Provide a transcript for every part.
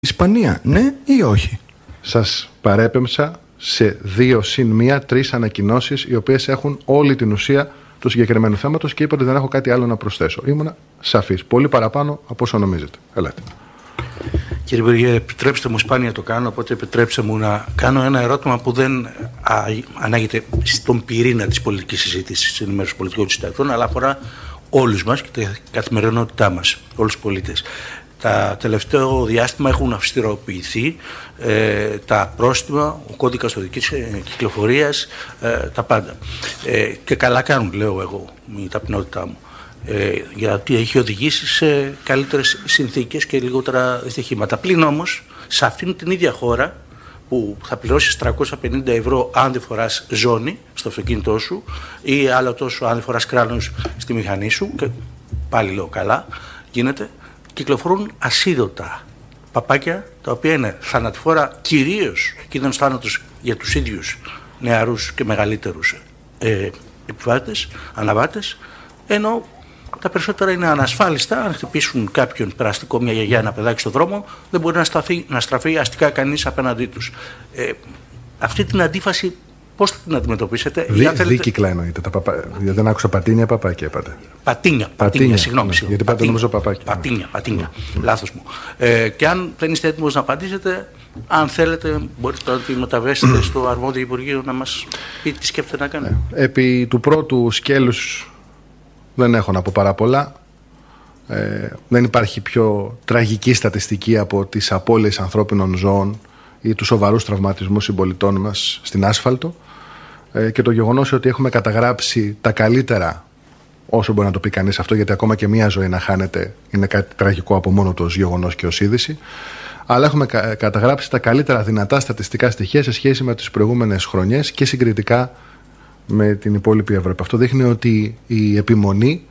Ισπανία, ναι ή όχι? Σας παρέπεμψα σε 2+1, 3 ανακοινώσεις οι οποίες έχουν όλη την ουσία του συγκεκριμένου θέματος και είπα ότι δεν έχω κάτι άλλο να προσθέσω. Ήμουνα σαφής. Πολύ παραπάνω από όσο νομίζετε. Ελάτε. Κύριε Υπουργέ, επιτρέψτε μου, σπάνια το κάνω, οπότε επιτρέψτε μου να κάνω ένα ερώτημα που δεν ανάγεται στον πυρήνα της πολιτικής συζήτησης, της ενημέρωσης πολιτικών συντακτών, αλλά αφορά όλους μας και την καθημερινότητά μας, όλους τους πολίτες. Τα τελευταίο διάστημα έχουν αυστηροποιηθεί τα πρόστιμα, ο κώδικας οδικής κυκλοφορίας, τα πάντα. Και καλά κάνουν, λέω εγώ, με ταπεινότητά μου. Γιατί έχει οδηγήσει σε καλύτερες συνθήκες και λιγότερα δυστυχήματα. Πλην όμως, σε αυτήν την ίδια χώρα που θα πληρώσεις 350 ευρώ αν δεν φοράς ζώνη στο αυτοκίνητό σου ή άλλο τόσο αν δεν φοράς κράνος στη μηχανή σου, και πάλι λέω καλά, γίνεται, κυκλοφορούν ασίδωτα παπάκια, τα οποία είναι θανατηφόρα, κυρίως κίνδυνος θάνατος για τους ίδιους νεαρούς και μεγαλύτερους επιβάτες, αναβάτες, ενώ τα περισσότερα είναι ανασφάλιστα. Αν χτυπήσουν κάποιον περαστικό, μια γιαγιά, ένα παιδάκι στον δρόμο, δεν μπορεί να στραφεί αστικά κανείς απέναντί τους. Αυτή την αντίφαση πώς θα την αντιμετωπίσετε? Δίκυκλα εννοείται. Γιατί δεν άκουσα πατίνια, παπάκια είπατε. Πατίνια, συγγνώμη. Ναι, γιατί πάτε νομίζω παπάκια. Πατίνια. Λάθος μου. Και αν δεν είστε έτοιμος να απαντήσετε, αν θέλετε, μπορείτε να τη μεταβέσετε στο αρμόδιο Υπουργείο να μας πείτε τι σκέφτεται να κάνει. Επί του πρώτου σκέλους δεν έχω να πω πάρα πολλά. Δεν υπάρχει πιο τραγική στατιστική από τις απώλειες ανθρώπινων ζώων ή τους σοβαρούς τραυματισμούς συμπολιτών μας στην άσφαλτο, και το γεγονός ότι έχουμε καταγράψει τα καλύτερα, όσο μπορεί να το πει κανείς αυτό, γιατί ακόμα και μία ζωή να χάνεται είναι κάτι τραγικό από μόνο του ως γεγονός και ως είδηση, αλλά έχουμε καταγράψει τα καλύτερα δυνατά στατιστικά στοιχεία σε σχέση με τις προηγούμενες χρονιές και συγκριτικά με την υπόλοιπη Ευρώπη. Αυτό δείχνει ότι η επιμονή,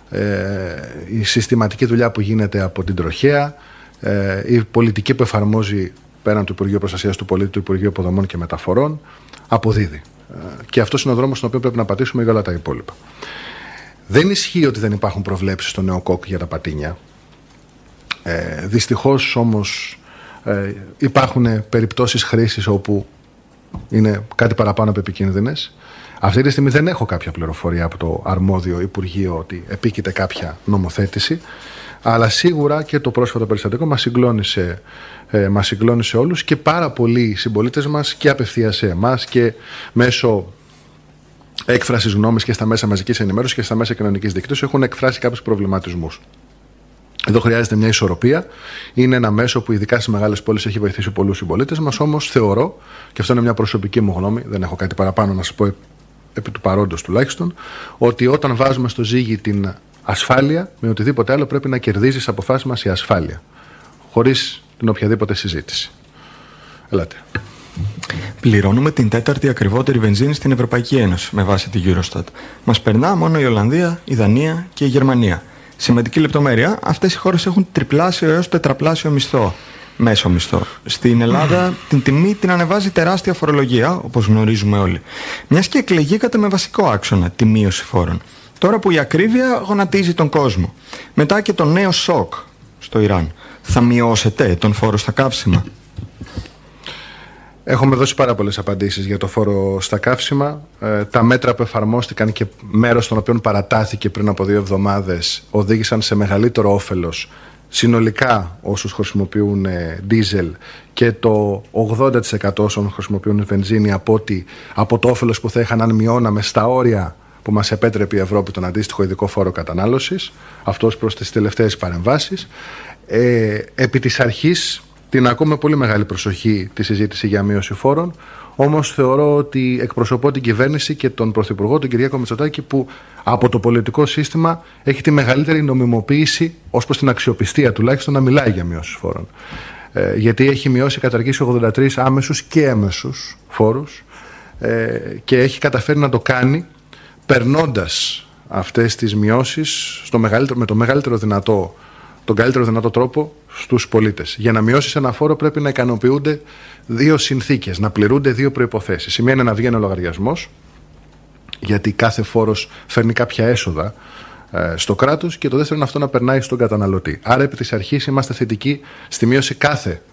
η συστηματική δουλειά που γίνεται από την τροχέα, η πολιτική που εφαρμόζει πέραν του Υπουργείου Προστασίας του Πολίτη, του Υπουργείου Υποδομών και Μεταφορών, αποδίδει. Και αυτός είναι ο δρόμος στον οποίο πρέπει να πατήσουμε για όλα τα υπόλοιπα. Δεν ισχύει ότι δεν υπάρχουν προβλέψεις στο νέο ΚΟΚ για τα πατίνια. Δυστυχώς όμως υπάρχουν περιπτώσεις χρήσης όπου είναι κάτι παραπάνω από επικίνδυνες. Αυτή τη στιγμή δεν έχω κάποια πληροφορία από το αρμόδιο Υπουργείο ότι επίκειται κάποια νομοθέτηση, αλλά σίγουρα και το πρόσφατο περιστατικό μας συγκλώνησε όλους, και πάρα πολλοί συμπολίτες μας και απευθείας σε εμάς και μέσω έκφρασης γνώμης και στα μέσα μαζικής ενημέρωσης και στα μέσα κοινωνικής δικτύωσης έχουν εκφράσει κάποιους προβληματισμούς. Εδώ χρειάζεται μια ισορροπία. Είναι ένα μέσο που ειδικά στις μεγάλες πόλεις έχει βοηθήσει πολλούς συμπολίτες μας, όμως θεωρώ, και αυτό είναι μια προσωπική μου γνώμη, δεν έχω κάτι παραπάνω να σας πω επί του παρόντος τουλάχιστον, ότι όταν βάζουμε στο ζύγι την ασφάλεια, με οτιδήποτε άλλο πρέπει να κερδίζει τις αποφάσεις μας η ασφάλεια, χωρίς την οποιαδήποτε συζήτηση. Ελάτε. Πληρώνουμε την τέταρτη ακριβότερη βενζίνη στην Ευρωπαϊκή Ένωση με βάση τη Eurostat. Μας περνά μόνο η Ολλανδία, η Δανία και η Γερμανία. Σημαντική λεπτομέρεια, αυτές οι χώρες έχουν τριπλάσιο έως τετραπλάσιο μισθό. Μέσο μισθό. Στην Ελλάδα την τιμή την ανεβάζει τεράστια φορολογία, όπως γνωρίζουμε όλοι. Μιας και εκλεγήκατε με βασικό άξονα τη μείωση φόρων. Τώρα που η ακρίβεια γονατίζει τον κόσμο, μετά και το νέο σοκ στο Ιράν, θα μειώσετε τον φόρο στα καύσιμα? Έχουμε δώσει πάρα πολλές απαντήσεις για το φόρο στα καύσιμα. Τα μέτρα που εφαρμόστηκαν και μέρος των οποίων παρατάθηκε πριν από 2 εβδομάδες οδήγησαν σε μεγαλύτερο όφελος συνολικά όσους χρησιμοποιούν ντίζελ και το 80% όσων χρησιμοποιούν βενζίνη από το όφελος που θα είχαν αν μειώναμε στα όρια που μας επέτρεπε η Ευρώπη τον αντίστοιχο ειδικό φόρο κατανάλωσης. Αυτός προς τις τελευταίες παρεμβάσεις. Επί της αρχής την ακούμε πολύ μεγάλη προσοχή τη συζήτηση για μείωση φόρων, όμως θεωρώ ότι εκπροσωπώ την κυβέρνηση και τον Πρωθυπουργό, τον Κυριάκο Μητσοτάκη, που από το πολιτικό σύστημα έχει τη μεγαλύτερη νομιμοποίηση ως προς την αξιοπιστία τουλάχιστον να μιλάει για μείωση φόρων. Γιατί έχει μειώσει, καταργήσει 83 άμεσους και έμεσους φόρους, και έχει καταφέρει να το κάνει περνώντας αυτές τις μειώσεις με τον καλύτερο δυνατό τρόπο στους πολίτες. Για να μειώσεις ένα φόρο πρέπει να ικανοποιούνται 2 συνθήκες, να πληρούνται 2 προϋποθέσεις. Η μία είναι να βγαίνει ο λογαριασμός, γιατί κάθε φόρος φέρνει κάποια έσοδα στο κράτος, και το δεύτερο είναι αυτό να περνάει στον καταναλωτή. Άρα επί της αρχής είμαστε θετικοί στη μείωση κάθε